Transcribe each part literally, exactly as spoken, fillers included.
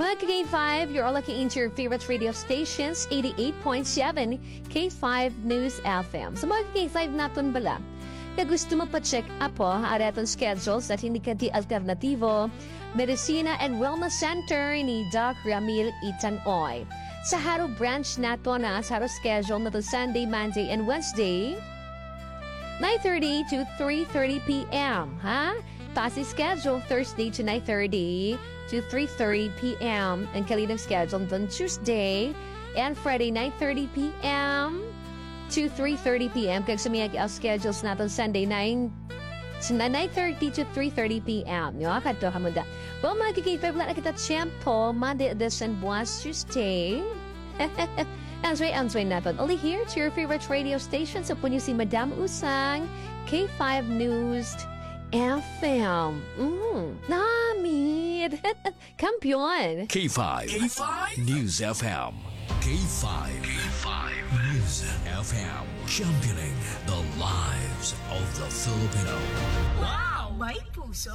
Mga K five, you're all looking into your favorite radio stations, eighty-eight point seven K five News F M. Sa mga K five natin bala, kaya gusto mo pa-check up po areton schedules at hindi ka di alternativo, Medicina and Wellness Center ni Doc Ramil Itanoy. Sa Haro branch nato na sa Haro schedule na to Sunday, Monday, and Wednesday, nine thirty to three thirty p.m. Ha? Pasi schedule Thursday to nine thirty to three thirty p.m. Ang kalinang schedule on Tuesday and Friday nine thirty p.m. to three thirty p.m. Kag sumiyag ang schedules natin Sunday nine thirty to three thirty p.m. Yo, kadto hamuda. Well, mga kikipay, wala na kita tiyempo, Monday edition buwas Tuesday. Answay, answay natin. Only here to your favorite radio station. So, punyo si Madam Usang, K five News F M. Mm, namid. Kampiyon. K five. K five News F M. K five. K five News F M. Championing the lives of the Filipino. Wow! May puso!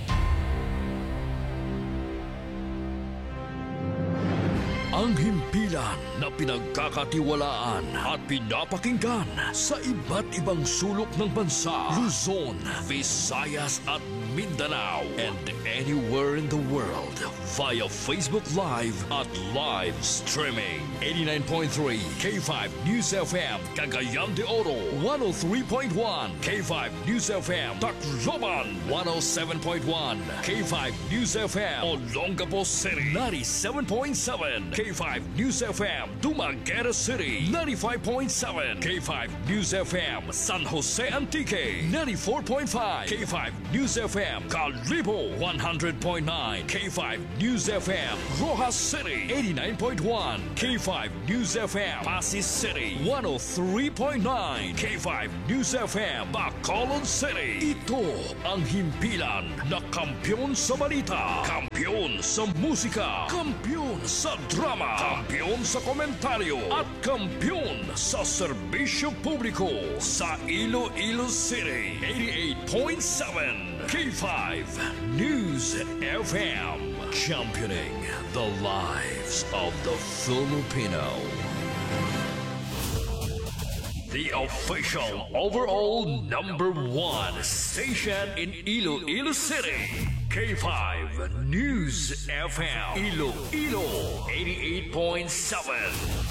Ang himpilan na pinagkakatiwalaan at pinapakinggan sa iba't ibang sulok ng bansa, Luzon, Visayas at Mindanao, and anywhere in the world via Facebook Live at live streaming. eighty-nine point three K five News F M, Cagayan de Oro, one oh three point one K five News F M, Tacloban, one oh seven point one K five News F M, Olongapo City, ninety-seven point seven K five News F M, Dumaguete City, ninety-five point seven K five News F M, San Jose Antique, ninety-four point five K five News F M, Calibo, one hundred point nine K five News F M, Rojas City, eighty-nine point one K five News F M, Pasig City, one oh three point nine K five News F M, Bacolod City. Ito ang himpilan na kampiyon sa balita, kampiyon sa musika, kampiyon sa drama, kampiyon sa komentaryo, at kampiyon sa serbisyo publiko sa Iloilo City. eighty-eight point seven K five News F M, championing the lives of the Filipino. The official overall number one station in Iloilo City. K five News F M, Iloilo, eighty-eight point seven.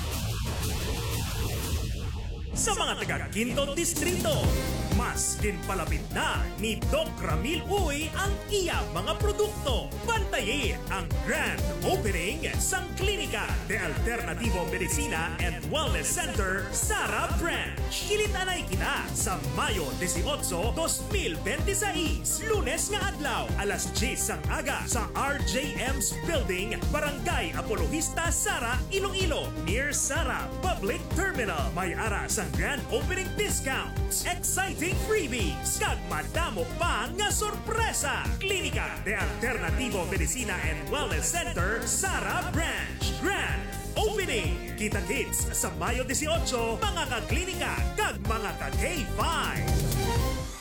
Sa mga taga-Quinto Distrito, mas kinpalapit na ni Doc Ramil Uy ang iya mga produkto. Bantayin ang grand opening sang Klinika de Alternativo Medicina and Wellness Center, Sara Branch. Kilitanay kita sa Mayo eighteen, twenty twenty-six, Lunes nga adlaw, alas ten sang aga sa R J M's Building, Barangay Apologista, Sara, Iloilo, near Sara Public Terminal. May ara sang grand opening discounts, exciting freebies, kag madamo pa nga sorpresa. Klinika de Alternativo Medicina and Wellness Center, Sara Branch. Grand opening. Kita-kits sa Mayo eighteen, mga ka-klinika kag mga ka-K five.